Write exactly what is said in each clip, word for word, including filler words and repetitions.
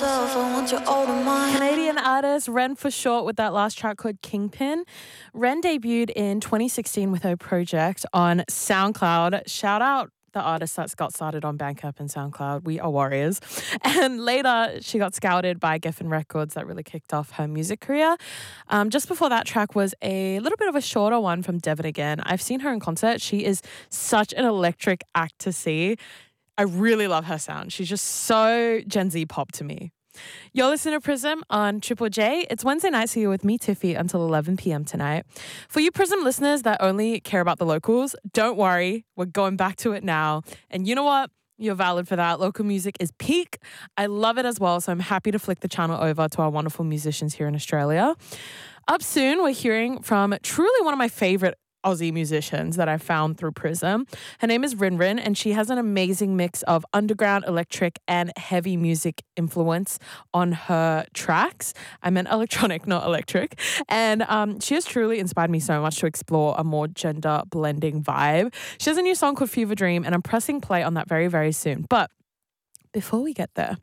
myself, I want you all of mine. Canadian artist Ren for short with that last track called Kingpin. Ren debuted in twenty sixteen with her project on SoundCloud. Shout out the artist that's got started on Bandcamp and SoundCloud. We are warriors. And later she got scouted by Geffen Records that really kicked off her music career. Um, just before that track was a little bit of a shorter one from Devon Again. I've seen her in concert. She is such an electric act to see. I really love her sound. She's just so Gen Z pop to me. You're listening to Prism on Triple J. It's Wednesday night, so you're with me, Tiffy, until eleven p.m. tonight. For you Prism listeners that only care about the locals, don't worry. We're going back to it now. And you know what? You're valid for that. Local music is peak. I love it as well, so I'm happy to flick the channel over to our wonderful musicians here in Australia. Up soon, we're hearing from truly one of my favorite Aussie musicians that I found through Prism. Her name is Rin Rin, and she has an amazing mix of underground, electric, and heavy music influence on her tracks. I meant electronic, not electric. And um, she has truly inspired me so much to explore a more gender blending vibe. She has a new song called Fever Dream, and I'm pressing play on that very, very soon. But before we get there,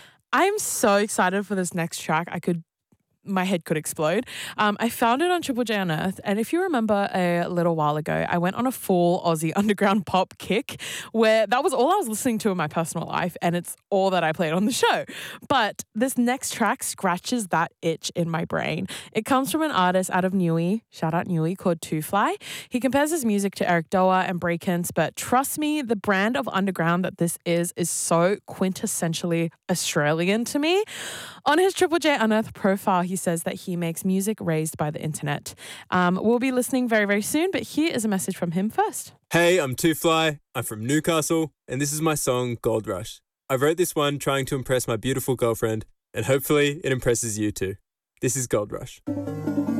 I'm so excited for this next track. I could my head could explode. Um, I found it on Triple J Unearthed, and if you remember a little while ago, I went on a full Aussie underground pop kick where that was all I was listening to in my personal life, and it's all that I played on the show. But this next track scratches that itch in my brain. It comes from an artist out of Newey, shout out Newey, called Two Fly. He compares his music to Eric Doa and Breakins, but trust me, the brand of underground that this is is so quintessentially Australian to me. On his Triple J Unearthed profile, he says that he makes music raised by the internet. Um, we'll be listening very, very soon, but here is a message from him first. Hey, I'm Two Fly. I'm from Newcastle, and this is my song, Gold Rush. I wrote this one trying to impress my beautiful girlfriend, and hopefully it impresses you too. This is Gold Rush.